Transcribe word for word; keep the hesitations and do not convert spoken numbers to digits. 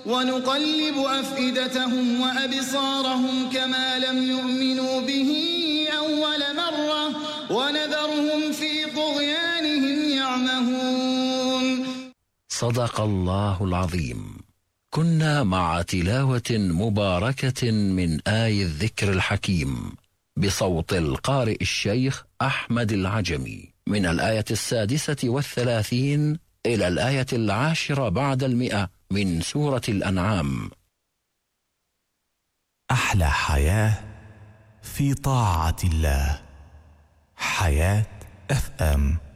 ونقلب أفئدتهم وأبصارهم كما لم يؤمنوا به أول مرة ونذرهم في طغيانهم يعمهون. صدق الله العظيم. كنا مع تلاوة مباركة من آي الذكر الحكيم بصوت القارئ الشيخ أحمد العجمي من الآية السادسة والثلاثين إلى الآية العاشرة بعد المئة من سورة الأنعام. أحلى حياة في طاعة الله. حياة اف ام.